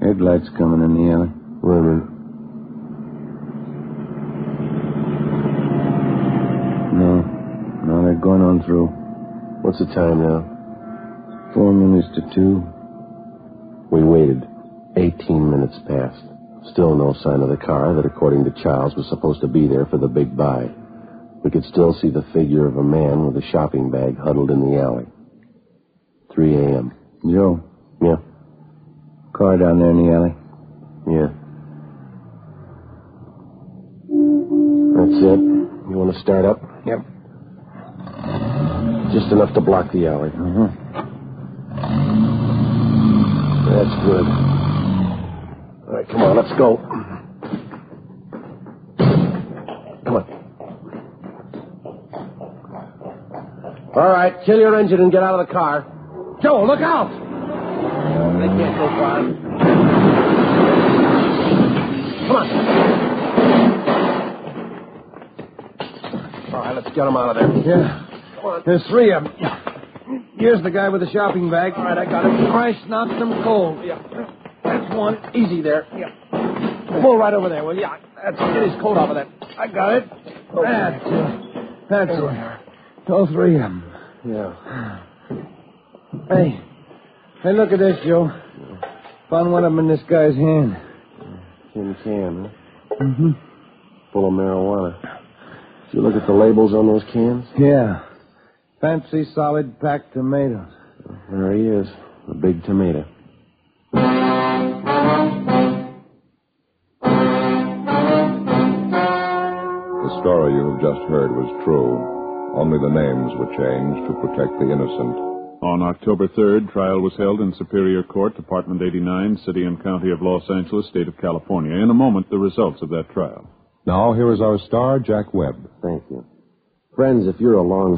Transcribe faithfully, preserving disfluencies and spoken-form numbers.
Headlights coming in the alley. Wait a minute. No. No, they're going on through. What's the time now? Four minutes to two. We waited. Eighteen minutes passed. Still no sign of the car that, according to Charles, was supposed to be there for the big buy. We could still see the figure of a man with a shopping bag huddled in the alley. three a.m. Joe. Yeah? Car down there in the alley. Yeah. That's it. You want to start up? Yep. Just enough to block the alley. Uh-huh. That's good. All right, come on, let's go. Come on. All right, kill your engine and get out of the car. Joe, look out! They can't go far. Come on. All right, let's get them out of there. Yeah. Come on. There's three of them. Here's the guy with the shopping bag. All right, I got him. Christ knocked them cold. Yeah. That's one. Easy there. Yeah. Pull right over there, will you? That's Get his coat off of that. I got it. That's it. That's it. All three of them. Yeah. Hey. Hey, look at this, Joe. Found one of them in this guy's hand. Tin can, huh? Mm-hmm. Full of marijuana. Did you look at the labels on those cans? Yeah. Fancy solid packed tomatoes. There he is. The big tomato. The story you have just heard was true. Only the names were changed to protect the innocent. On October third, trial was held in Superior Court, Department eighty-nine, City and County of Los Angeles, State of California. In a moment, the results of that trial. Now, here is our star, Jack Webb. Thank you. Friends, if you're a long